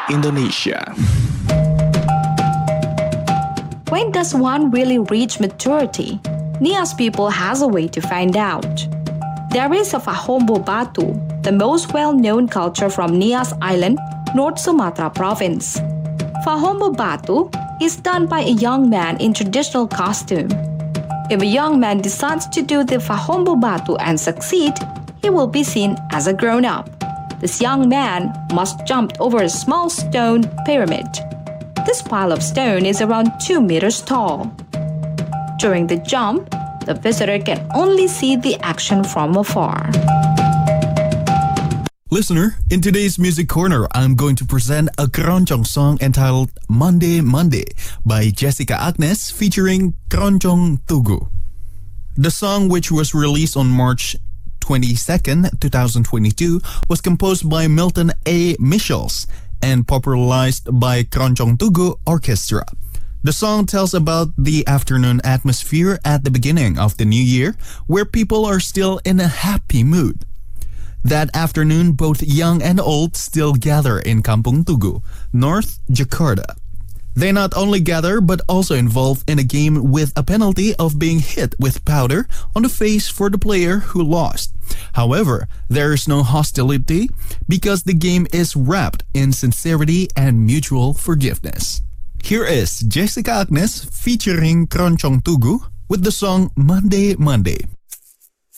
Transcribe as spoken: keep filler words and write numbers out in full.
Indonesia. When does one really reach maturity? Nias people has a way to find out. There is a Fahombo Batu, the most well-known culture from Nias Island, North Sumatra province. Fahombo Batu is done by a young man in traditional costume. If a young man decides to do the Fahombo Batu and succeed, he will be seen as a grown-up. This young man must jump over a small stone pyramid. This pile of stone is around two meters tall. During the jump, the visitor can only see the action from afar. Listener, in today's Music Corner, I'm going to present a Keroncong song entitled Monday Monday by Jessica Agnes featuring Keroncong Tugu. The song, which was released on March twenty-second, twenty twenty-two, was composed by Milton A. Michels and popularized by Keroncong Tugu Orchestra. The song tells about the afternoon atmosphere at the beginning of the new year, where people are still in a happy mood. That afternoon, both young and old still gather in Kampung Tugu, North Jakarta. They not only gather but also involved in a game with a penalty of being hit with powder on the face for the player who lost. However, there is no hostility because the game is wrapped in sincerity and mutual forgiveness. Here is Jessica Agnes featuring Keroncong Tugu with the song Monday Monday.